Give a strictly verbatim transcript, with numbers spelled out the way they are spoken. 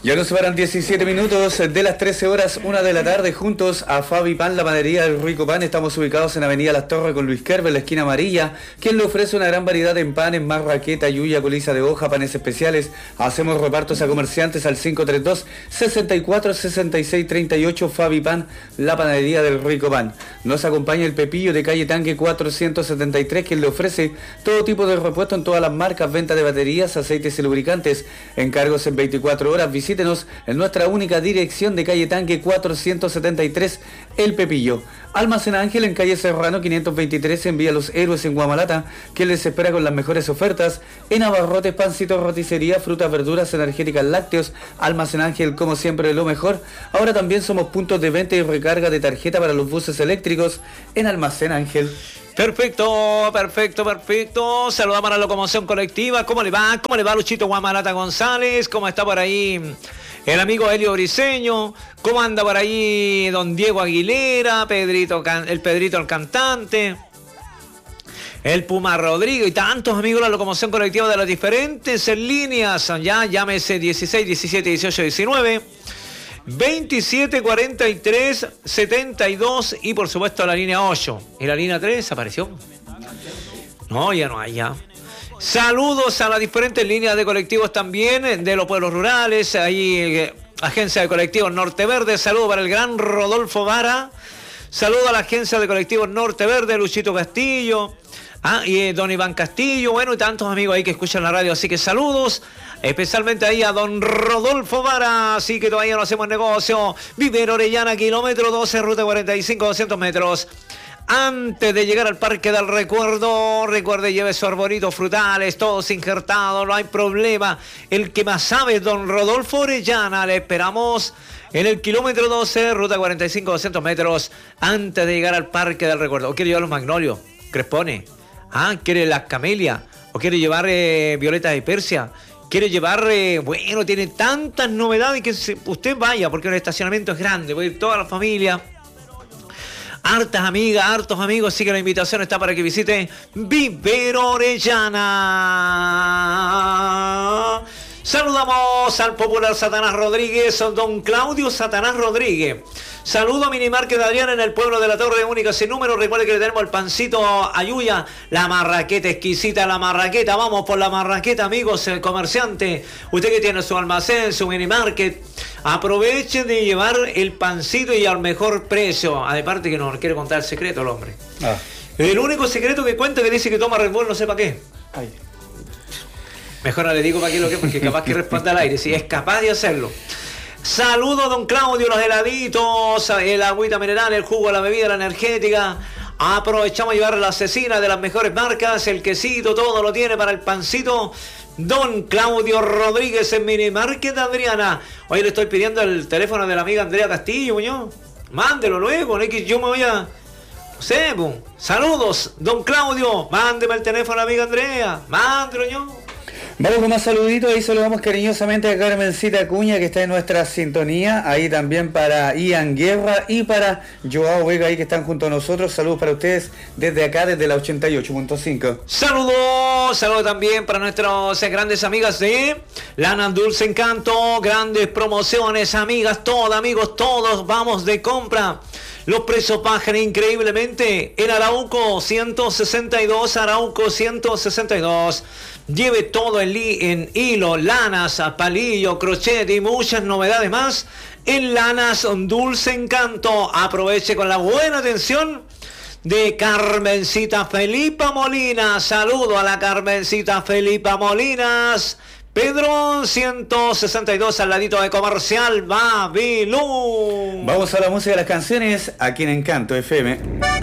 Ya nos separan diecisiete minutos de las trece horas, una de la tarde, juntos a Fabi Pan, la panadería del Rico Pan. Estamos ubicados en Avenida Las Torres con Luis Kerber, la esquina amarilla, quien le ofrece una gran variedad en panes, marraqueta, yuya, coliza de hoja, panes especiales. Hacemos repartos a comerciantes al cinco tres dos, seis cuatro, seis seis tres ocho. Fabi Pan, la panadería del Rico Pan. Nos acompaña el Pepillo de calle Tanque cuatrocientos setenta y tres, quien le ofrece todo tipo de repuesto en todas las marcas, venta de baterías, aceites y lubricantes, encargos en veinticuatro horas. Visítenos en nuestra única dirección de calle Tanque cuatrocientos setenta y tres, El Pepillo. Almacén Ángel en calle Serrano quinientos veintitrés, en Vía Los Héroes en Guamalata, que les espera con las mejores ofertas en abarrotes, pancitos, roticería, frutas, verduras, energéticas, lácteos. Almacén Ángel, como siempre, lo mejor. Ahora también somos puntos de venta y recarga de tarjeta para los buses eléctricos en Almacén Ángel. Perfecto, perfecto, perfecto. Saludamos a la locomoción colectiva. ¿Cómo le va? ¿Cómo le va Luchito Guamalata González? ¿Cómo está por ahí el amigo Helio Briceño? ¿Cómo anda por ahí don Diego Aguilera, Pedrito, el Pedrito el cantante, el Puma Rodrigo y tantos amigos de la locomoción colectiva de las diferentes líneas? Ya llámese dieciséis, diecisiete, dieciocho, diecinueve, veintisiete, cuarenta y tres, setenta y dos y por supuesto la línea ocho. ¿Y la línea tres desapareció? No, ya no hay ya. Saludos a las diferentes líneas de colectivos también de los pueblos rurales. Ahí, eh, agencia de colectivos Norte Verde. Saludo para el gran Rodolfo Vara. Saludo a la agencia de colectivos Norte Verde, Luchito Castillo. Ah, y eh, don Iván Castillo. Bueno, y tantos amigos ahí que escuchan la radio. Así que saludos. Especialmente ahí a don Rodolfo Vara, así que todavía no hacemos negocio. Vivero Orellana, kilómetro doce, ruta cuarenta y cinco, doscientos metros. Antes de llegar al Parque del Recuerdo, recuerde, lleve sus arbolitos frutales, todos injertados, no hay problema. El que más sabe es don Rodolfo Orellana. Le esperamos en el kilómetro doce, ruta cuarenta y cinco, doscientos metros, antes de llegar al Parque del Recuerdo. ¿O quiere llevar los magnolios, crespones? ¿Ah? ¿Quiere las camelias? ¿O quiere llevar eh, violetas de Persia? Quiere llevar, eh, bueno, tiene tantas novedades que se, usted vaya, porque el estacionamiento es grande, puede ir toda la familia, hartas amigas, hartos amigos, así que la invitación está para que visite Vivero Orellana. Saludamos al popular Satanás Rodríguez, don Claudio Satanás Rodríguez. Saludo a Minimarket de Adrián en el pueblo de la Torre Única sin número. Recuerde que le tenemos el pancito Ayuya, la marraqueta exquisita, la marraqueta. Vamos por la marraqueta, amigos, el comerciante. Usted que tiene su almacén, su Minimarket, aproveche de llevar el pancito y al mejor precio. Aparte que no quiere contar el secreto el hombre. Ah. El único secreto que cuenta que dice que toma Red Bull, no sé para qué. Ay. Mejor no le digo para qué lo que, porque capaz que responda al aire, si es capaz de hacerlo. Saludos, don Claudio, los heladitos, el agüita mineral, el jugo, la bebida, la energética. Aprovechamos a llevar la cecina de las mejores marcas, el quesito, todo lo tiene para el pancito. Don Claudio Rodríguez en Minimarket Adriana. Hoy le estoy pidiendo el teléfono de la amiga Andrea Castillo, Muñoz. Mándelo luego, ¿no? Que yo me voy a... No sé, pues. Saludos, don Claudio. Mándeme el teléfono a la amiga Andrea. Mándelo, yo. Vamos con más saluditos. Ahí saludamos cariñosamente a Carmencita Acuña, que está en nuestra sintonía. Ahí también para Ian Guerra y para Joao Vega, ahí que están junto a nosotros. Saludos para ustedes desde acá, desde la ochenta y ocho punto cinco. Saludos, saludos también para nuestras grandes amigas de Lana Dulce Encanto. Grandes promociones, amigas, todas, amigos, todos vamos de compra. Los precios bajan increíblemente en Arauco ciento sesenta y dos, Arauco ciento sesenta y dos. Lleve todo en, li- en hilo, lanas, palillo, crochet y muchas novedades más en Lanas Dulce Encanto. Aproveche con la buena atención de Carmencita Felipa Molina. Saludo a la Carmencita Felipa Molinas. Pedro ciento sesenta y dos, al ladito de Comercial Babilón. Vamos a la música de las canciones aquí en Encanto F M.